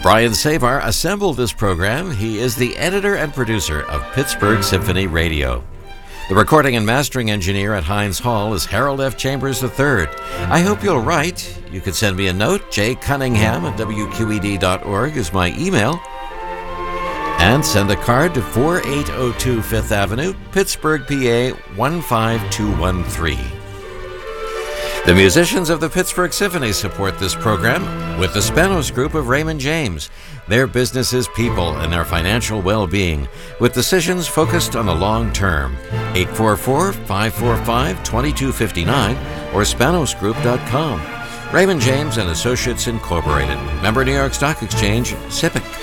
Brian Savar assembled this program. He is the editor and producer of Pittsburgh Symphony Radio. The recording and mastering engineer at Heinz Hall is Harold F. Chambers III. I hope you'll write. You can send me a note. jcunningham@wqed.org is my email. And send a card to 4802 Fifth Avenue, Pittsburgh, PA 15213. The musicians of the Pittsburgh Symphony support this program with the Spanos Group of Raymond James. Their business is people and their financial well-being, with decisions focused on the long term. 844-545-2259 or spanosgroup.com. Raymond James and Associates Incorporated. Member New York Stock Exchange, SIPC.